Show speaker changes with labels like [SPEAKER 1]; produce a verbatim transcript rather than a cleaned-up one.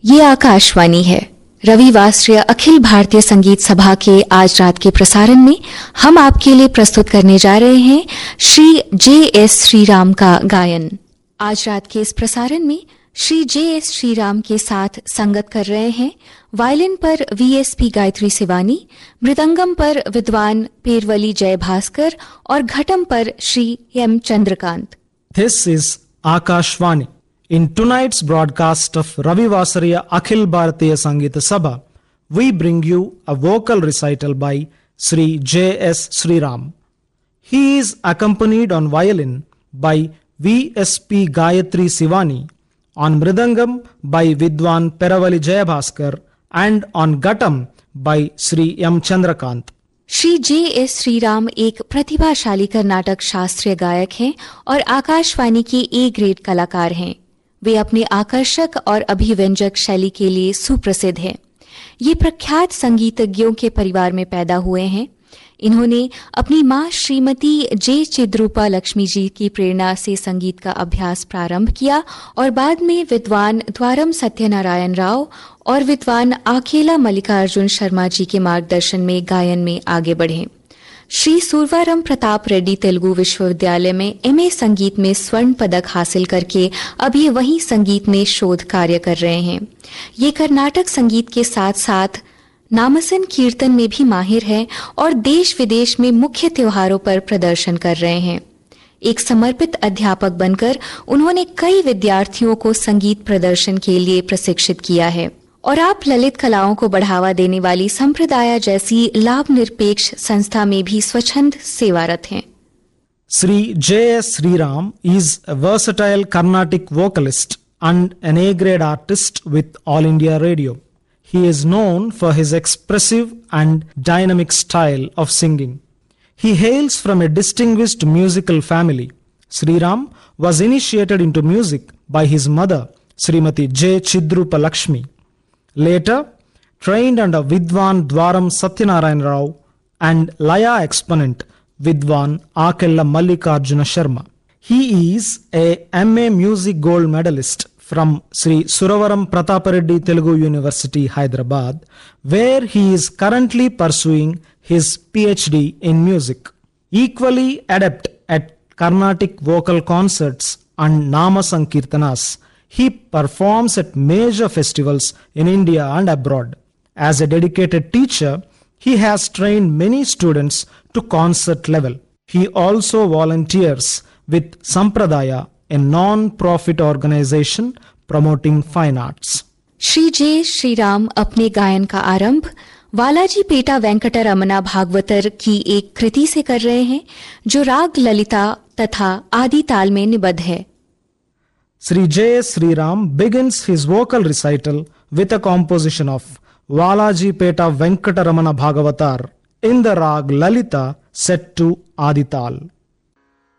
[SPEAKER 1] ये आकाशवाणी है। रविवासरीय अखिल भारतीय संगीत सभा के आज रात के प्रसारण में हम आपके लिए प्रस्तुत करने जा रहे हैं श्री जे एस श्रीराम का गायन। आज रात के इस प्रसारण में श्री जे एस श्रीराम के साथ संगत कर रहे हैं वायलिन पर V S P Gayatri Siwani, mridangam पर विद्वान पेरवली जय भास्कर और घटम पर Shri M Chandrakant.
[SPEAKER 2] This is Akashvani. In tonight's broadcast of Ravivasariya Akhil Bharatiya Sangeeta Sabha, we bring you a vocal recital by Sri J S Sriram. He is accompanied on violin by V S P Gayatri Sivani, on mridangam by Vidwan Peravali Jayabhaskar, and on ghatam by Sri M Chandrakant.
[SPEAKER 1] Shri J S Shriram एक प्रतिभाशाली कर्नाटक शास्त्रीय गायक हैं और आकाशवाणी के A grade कलाकार हैं। वे अपने आकर्षक और अभिव्यंजक शैली के लिए सुप्रसिद्ध हैं। ये प्रख्यात संगीतज्ञों के परिवार में पैदा हुए हैं। इन्होंने अपनी मां श्रीमती जे चिद्रूपा लक्ष्मी जी की प्रेरणा से संगीत का अभ्यास प्रारंभ किया और बाद में विद्वान द्वारम सत्यनारायण राव और विद्वान आखेला मल्लिकार्जुन शर्मा जी के मार्गदर्शन में गायन में आगे बढ़े। श्री सुरवारम प्रताप रेड्डी तेलुगु विश्वविद्यालय में एम ए संगीत में स्वर्ण पदक हासिल करके अभी वहीं संगीत में शोध कार्य कर रहे हैं। ये कर्नाटक संगीत के साथ साथ नामसन कीर्तन में भी माहिर हैं और देश विदेश में मुख्य त्योहारों पर प्रदर्शन कर रहे हैं। एक समर्पित अध्यापक बनकर उन्होंने कई विद्यार्थियों को संगीत प्रदर्शन के लिए प्रशिक्षित किया है और आप ललित कलाओं को बढ़ावा देने वाली संप्रदाय जैसी लाभ निरपेक्ष संस्था में भी स्वच्छंद सेवारत हैं।
[SPEAKER 2] Sri J S Sriram is a versatile Carnatic vocalist and an A-grade artist with All India Radio. He is known for his expressive and dynamic style of singing. He hails from a distinguished musical family. Sriram was initiated into music by his mother, Srimati J. Chidrupa Lakshmi. Later, trained under Vidwan Dwaram Satyanarayan Rao and Laya exponent Vidwan Akella Mallikarjuna Sharma. He is a M A Music Gold Medalist from Sri Suravaram Pratapareddy Telugu University, Hyderabad, where he is currently pursuing his P H D in music. Equally adept at Carnatic vocal concerts and Nama Sankirtanas, he performs at major festivals in India and abroad. As a dedicated teacher, he has trained many students to concert level. He also volunteers with Sampradaya, a non-profit organization promoting fine arts.
[SPEAKER 1] Shri जे श्रीराम अपने गायन का आरंभ Balaji PETA वेंकटरमना भागवतर की एक कृति से कर रहे हैं जो राग ललिता तथा आदि ताल में निबद्ध है।
[SPEAKER 2] Sri J S Sriram begins his vocal recital with a composition of Valaji Peta Venkataramana Bhagavatar in the rag Lalita set to Adi Tal.